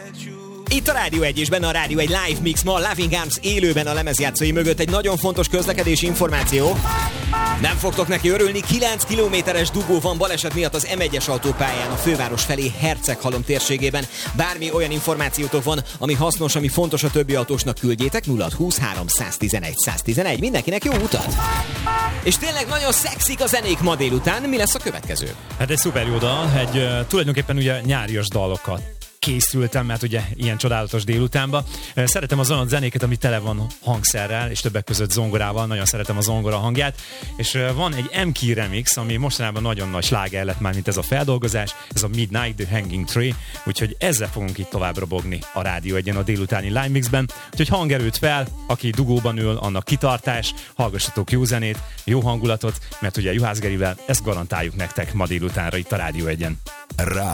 Itt a Rádió 1 és benne a Rádió 1 Live Mix, ma a Loving Arms élőben a lemezjátszói mögött egy nagyon fontos közlekedési információ. Nem fogtok neki örülni, 9 kilométeres dugó van baleset miatt az M1-es autópályán a főváros felé Herceghalom térségében. Bármi olyan információtok van, ami hasznos, ami fontos a többi autósnak, küldjétek 0623 111 111. Mindenkinek jó utat! És tényleg nagyon szexik a zenék ma délután. Mi lesz a következő? Hát egy szuper jó dal, tulajdonképpen ugye nyárias dalokat készültem, mert ugye ilyen csodálatos délutánban. Szeretem azon a zenéket, ami tele van hangszerrel, és többek között zongorával, nagyon szeretem a zongora hangját, és van egy M-Key remix, ami mostanában nagyon nagy sláger lett már, mint ez a feldolgozás, ez a Midnight, The Hanging Tree, úgyhogy ezzel fogunk itt tovább robogni a Rádió 1-en a délutáni Live Mixben, úgyhogy hangerőt fel, aki dugóban ül, annak kitartás, hallgassatok jó zenét, jó hangulatot, mert ugye Juhász Gerivel ezt garantáljuk nektek ma délutánra itt a Rádió 1-en.